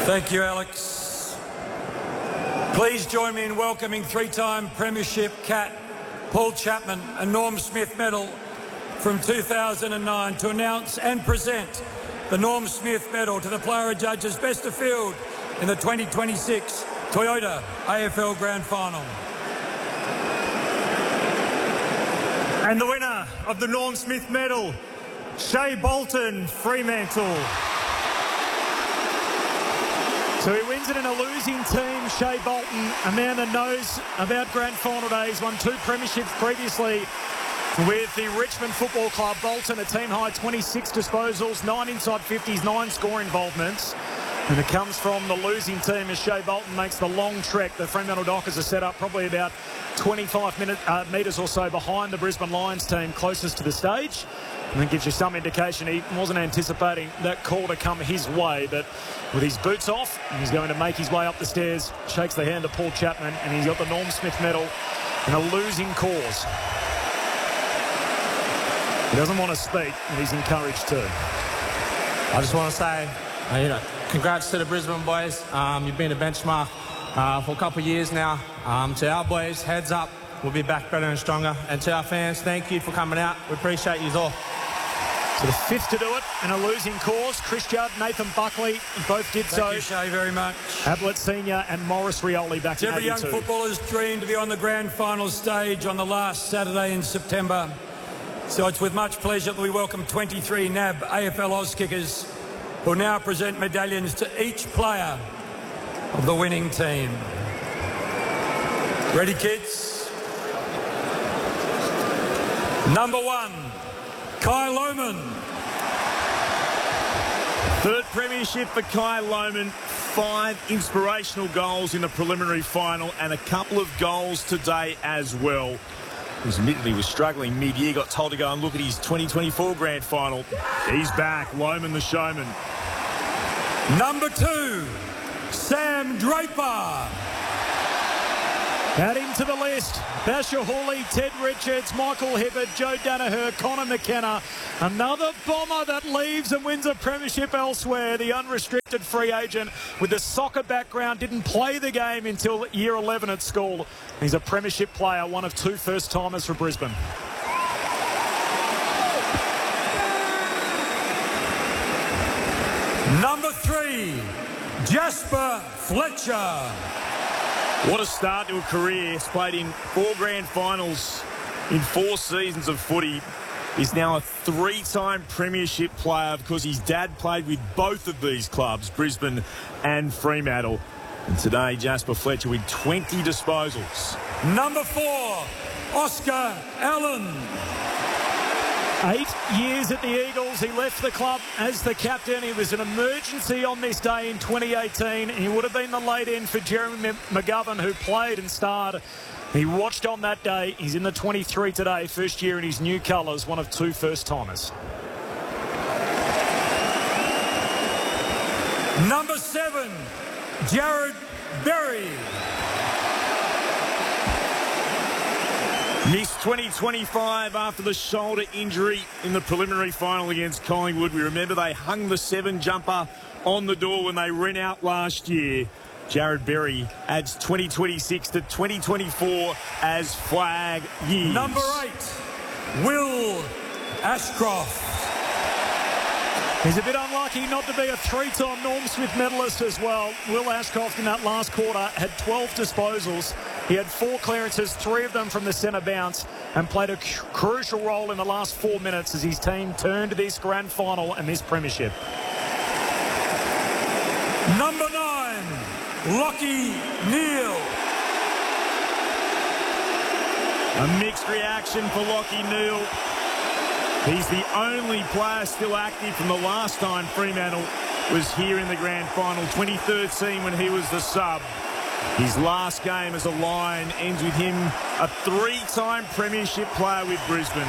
Thank you, Alex. Please join me in welcoming three-time Premiership Cat Paul Chapman and Norm Smith Medal from 2009 to announce and present the Norm Smith Medal to the player and judges best of field in the 2026 Toyota AFL Grand Final. And the winner of the Norm Smith Medal, Shai Bolton, Fremantle. So he wins it in a losing team. Shai Bolton, a man that knows about grand final days, won 2 premierships previously with the Richmond Football Club. Bolton, a team high 26 disposals, 9 inside 50s, 9 score involvements. And it comes from the losing team as Shai Bolton makes the long trek. The Fremantle Dockers are set up probably about 25 metres or so behind the Brisbane Lions team closest to the stage. And that gives you some indication he wasn't anticipating that call to come his way. But with his boots off, he's going to make his way up the stairs, shakes the hand of Paul Chapman, and he's got the Norm Smith Medal in a losing cause. He doesn't want to speak, and he's encouraged to. I just want to say, congrats to the Brisbane boys. You've been a benchmark for a couple of years now. To our boys, heads up. We'll be back better and stronger. And to our fans, thank you for coming out. We appreciate you all. So the fifth to do it in a losing cause. Chris Judd, Nathan Buckley, both did so. Thank you, Shai, very much. Ablett Senior and Morris Rioli back in 82. Every young footballer's dream to be on the grand final stage on the last Saturday in September. So it's with much pleasure that we welcome 23 NAB AFL Oz kickers who will now present medallions to each player of the winning team. Ready, kids? Number 1, Kai Lohmann. Third premiership for Kai Lohmann. 5 inspirational goals in the preliminary final and a couple of goals today as well. He was struggling mid-year, got told to go and look at his 2024 grand final. He's back, Lohmann the showman. Number 2, Sam Draper. Add him to the list. Basher Hawley, Ted Richards, Michael Hibbert, Joe Danaher, Connor McKenna. Another bomber that leaves and wins a premiership elsewhere. The unrestricted free agent with the soccer background didn't play the game until year 11 at school. He's a premiership player, one of 2 first-timers for Brisbane. Number 3, Jasper Fletcher. What a start to a career. He's played in 4 grand finals in 4 seasons of footy. He's now a 3-time premiership player because his dad played with both of these clubs, Brisbane and Fremantle. And today, Jasper Fletcher with 20 disposals. Number 4, Oscar Allen. 8 years at the Eagles. He left the club as the captain. He was an emergency on this day in 2018. He would have been the late end for Jeremy McGovern, who played and starred. He watched on that day. He's in the 23 today, first year in his new colours, one of 2 first-timers. Number 7, Jared Berry. Missed 2025 after the shoulder injury in the preliminary final against Collingwood. We remember they hung the 7 jumper on the door when they ran out last year. Jared Berry adds 2026 to 2024 as flag years. Number 8, Will Ashcroft. He's a bit unlucky not to be a 3-time Norm Smith medalist as well. Will Ashcroft in that last quarter had 12 disposals. He had 4 clearances, 3 of them from the centre bounce, and played a crucial role in the last 4 minutes as his team turned to this grand final and this premiership. Number 9, Lachie Neale. A mixed reaction for Lachie Neale. He's the only player still active from the last time Fremantle was here in the grand final, 2013, when he was the sub. His last game as a Lion ends with him a 3-time premiership player with Brisbane.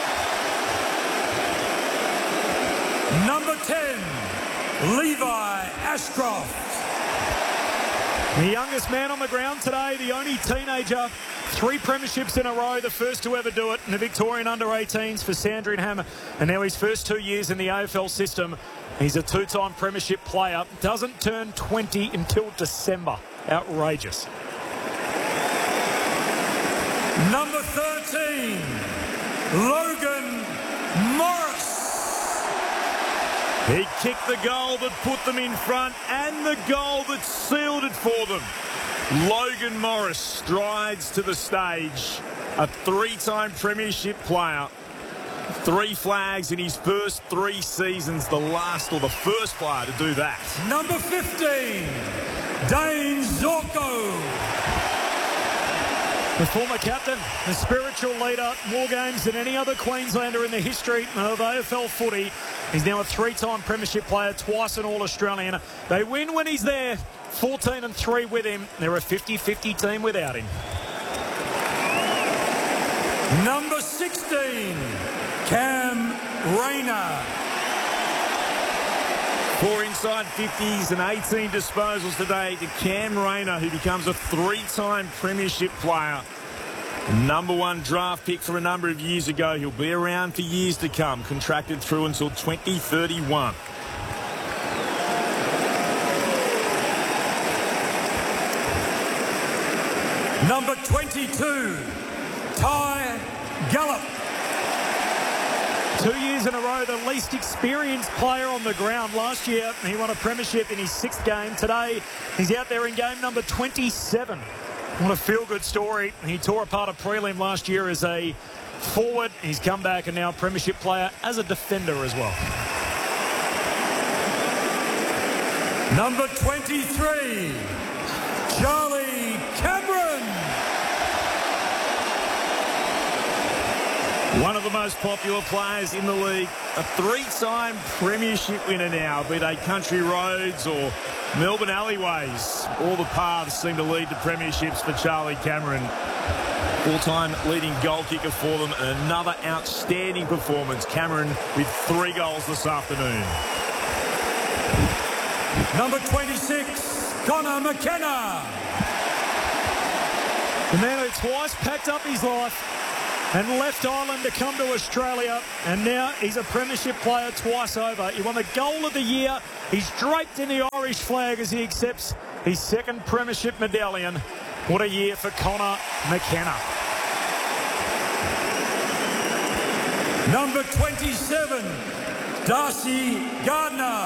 Number 10, Levi Ashcroft. The youngest man on the ground today, the only teenager. 3 premierships in a row, the first to ever do it in the Victorian under-18s for Sandringham, and now his first 2 years in the AFL system. He's a two-time premiership player. Doesn't turn 20 until December. Outrageous. Number 13, Logan Morris. He kicked the goal that put them in front and the goal that sealed it for them. Logan Morris strides to the stage. A three-time premiership player. 3 flags in his first 3 seasons. The first player to do that. Number 15, Dane Zorko. The former captain, the spiritual leader, more games than any other Queenslander in the history of AFL footy. He's now a 3-time premiership player, twice an All-Australian. They win when he's there, 14-3 with him. They're a 50-50 team without him. Number 16, Cam Rayner. 4 inside 50s and 18 disposals today to Cam Rayner, who becomes a 3-time premiership player. Number 1 draft pick from a number of years ago. He'll be around for years to come, contracted through until 2031. Number 22, Ty Gallup. 2 years in a row, the least experienced player on the ground. Last year, he won a premiership in his 6th game. Today, he's out there in game number 27. What a feel-good story. He tore apart a prelim last year as a forward. He's come back and now a premiership player as a defender as well. Number 23, Charlie Cameron. One of the most popular players in the league, a 3-time premiership winner now, be they country roads or Melbourne alleyways. All the paths seem to lead to premierships for Charlie Cameron. 4-time leading goal kicker for them, and another outstanding performance. Cameron with 3 goals this afternoon. Number 26, Connor McKenna. The man who twice packed up his life and left Ireland to come to Australia, and now he's a premiership player twice over. He won the goal of the year. He's draped in the Irish flag as he accepts his 2nd premiership medallion. What a year for Connor McKenna. Number 27, Darcy Gardner.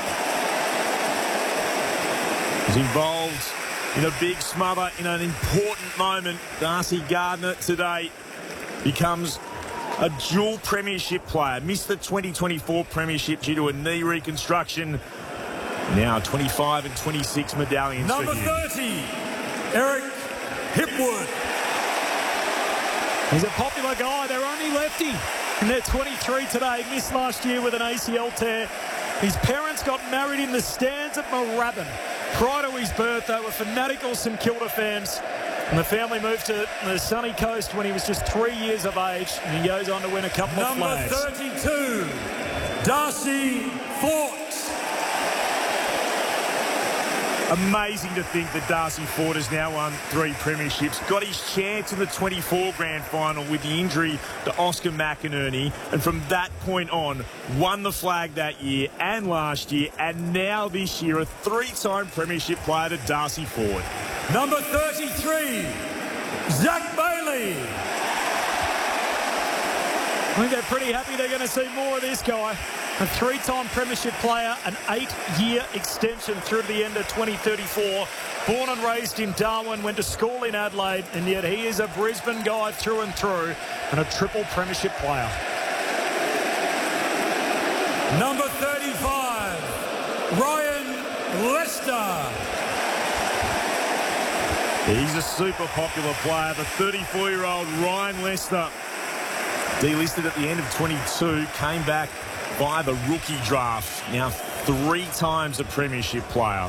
He's involved in a big smother in an important moment. Darcy Gardner today becomes a dual premiership player. Missed the 2024 premiership due to a knee reconstruction. Now 25 and 26 medallions Number for him. 30, Eric Hipwood. He's a popular guy. They're only lefty. And they're 23 today. Missed last year with an ACL tear. His parents got married in the stands at Moorabbin. Prior to his birth, they were fanatical St Kilda fans. And the family moved to the sunny coast when he was just 3 years of age. And he goes on to win a couple of flags. Number 32, Darcy Fort. Amazing to think that Darcy Fort has now won 3 premierships. Got his chance in the 24 grand final with the injury to Oscar McInerney. And from that point on, won the flag that year and last year. And now this year, a 3-time premiership player to Darcy Fort. Number 33, Zach Bailey. I think they're pretty happy they're going to see more of this guy. A 3-time premiership player, an 8-year extension through to the end of 2034. Born and raised in Darwin, went to school in Adelaide, and yet he is a Brisbane guy through and through, and a triple premiership player. Number 35, Ryan Lester. He's a super popular player. The 34-year-old Ryan Lester, delisted at the end of 22, came back by the rookie draft. Now 3 times a premiership player.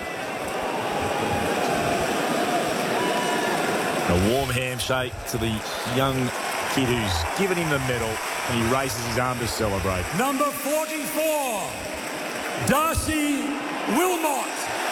A warm handshake to the young kid who's given him the medal, and he raises his arm to celebrate. Number 44, Darcy Wilmot.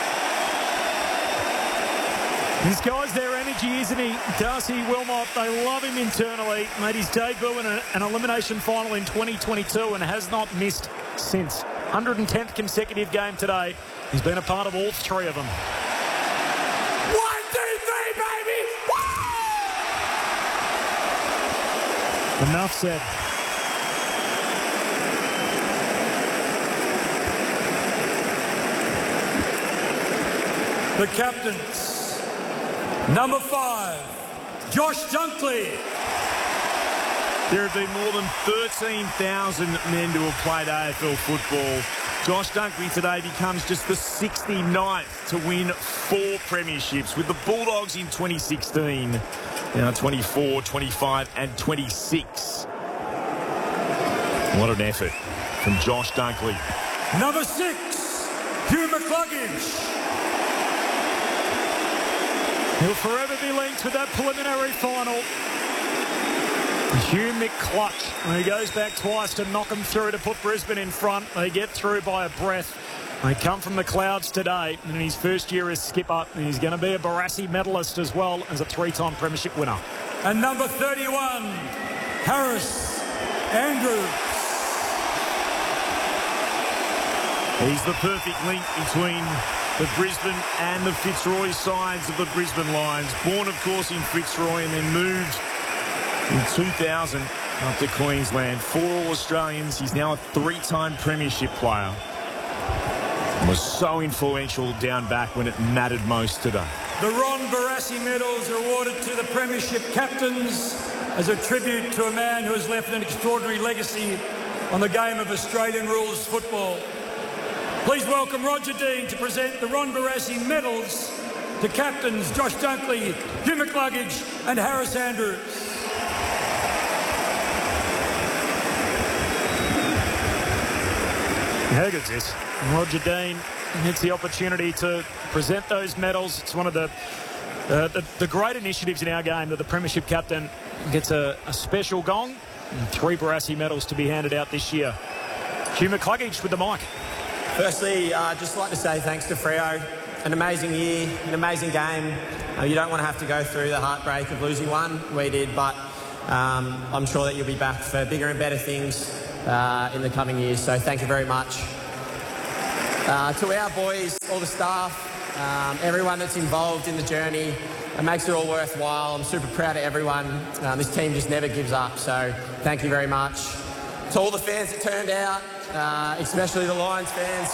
This guy's their energy, isn't he? Darcy Wilmot, they love him internally. Made his debut in an elimination final in 2022 and has not missed since. 110th consecutive game today. He's been a part of all three of them. 1, 2, 3, baby! Woo! Enough said. The captains. Number 5, Josh Dunkley. There have been more than 13,000 men to have played AFL football. Josh Dunkley today becomes just the 69th to win 4 premierships, with the Bulldogs in 2016, now 24, 25 and 26. What an effort from Josh Dunkley. Number 6, Hugh McCluggage. He'll forever be linked with that preliminary final. Hugh McClutch. He goes back twice to knock them through to put Brisbane in front. They get through by a breath. They come from the clouds today in his first year as skipper. And he's going to be a Barassi medalist as well as a 3-time premiership winner. And number 31, Harris Andrews. He's the perfect link between the Brisbane and the Fitzroy sides of the Brisbane Lions. Born, of course, in Fitzroy and then moved in 2000 up to Queensland. 4 All-Australians. He's now a 3-time premiership player. And was so influential down back when it mattered most today. The Ron Barassi medals are awarded to the premiership captains as a tribute to a man who has left an extraordinary legacy on the game of Australian rules football. Please welcome Roger Dean to present the Ron Barassi medals to captains Josh Dunkley, Hugh McCluggage and Harris Andrews. How good's this? Roger Dean gets the opportunity to present those medals. It's one of the great initiatives in our game that the premiership captain gets a special gong and 3 Barassi medals to be handed out this year. Hugh McCluggage with the mic. Firstly, I'd just like to say thanks to Freo. An amazing year, an amazing game. You don't want to have to go through the heartbreak of losing one. We did, but I'm sure that you'll be back for bigger and better things in the coming years. So thank you very much. To our boys, all the staff, everyone that's involved in the journey, it makes it all worthwhile. I'm super proud of everyone. This team just never gives up, so thank you very much. To all the fans that turned out, especially the Lions fans.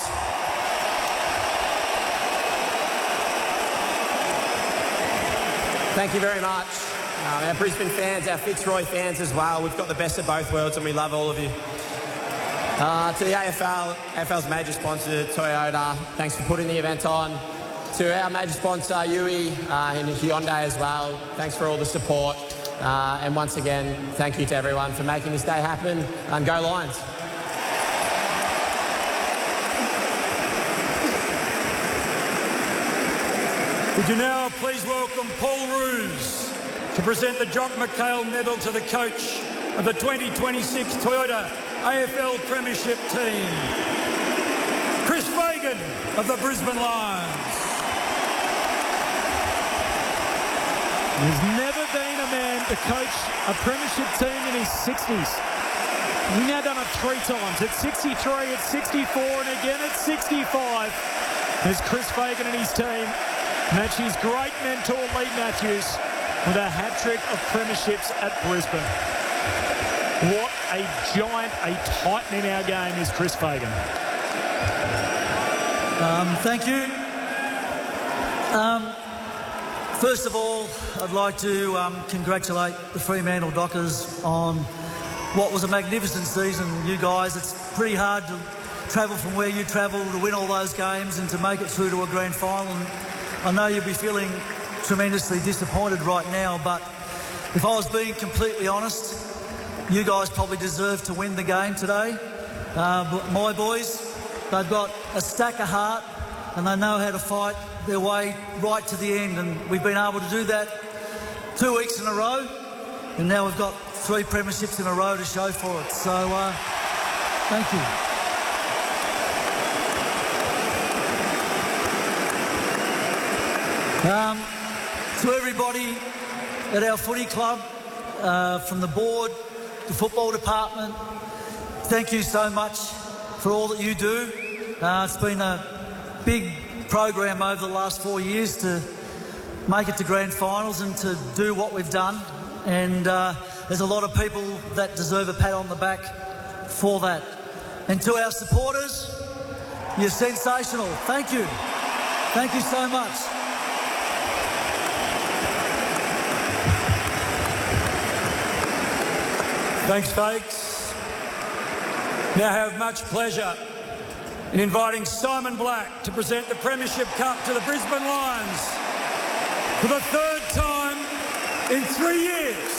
Thank you very much. Our Brisbane fans, our Fitzroy fans as well. We've got the best of both worlds and we love all of you. To the AFL's major sponsor, Toyota, thanks for putting the event on. To our major sponsor, Yui, and Hyundai as well, thanks for all the support. And once again, thank you to everyone for making this day happen. And go Lions. Would you now please welcome Paul Roos to present the Jock McHale Medal to the coach of the 2026 Toyota AFL Premiership team, Chris Fagan of the Brisbane Lions. There's never been a man to coach a premiership team in his 60s. He's now done it 3 times. At 63, at 64, and again at 65. As Chris Fagan and his team match his great mentor, Lee Matthews, with a hat-trick of premierships at Brisbane. What a giant, a titan in our game is Chris Fagan. Thank you. First of all, I'd like to congratulate the Fremantle Dockers on what was a magnificent season. You guys, it's pretty hard to travel from where you travel to win all those games and to make it through to a grand final. And I know you'll be feeling tremendously disappointed right now, but if I was being completely honest, you guys probably deserve to win the game today. But my boys, they've got a stack of heart and they know how to fight their way right to the end, and we've been able to do that 2 weeks in a row, and now we've got 3 premierships in a row to show for it. So thank you. To everybody at our footy club, from the board, the football department, thank you so much for all that you do. It's been a big program over the last 4 years to make it to grand finals and to do what we've done. And there's a lot of people that deserve a pat on the back for that. And to our supporters, you're sensational. Thank you. Thank you so much. Thanks, folks. Now I have much pleasure in inviting Simon Black to present the Premiership Cup to the Brisbane Lions for the third time in 3 years.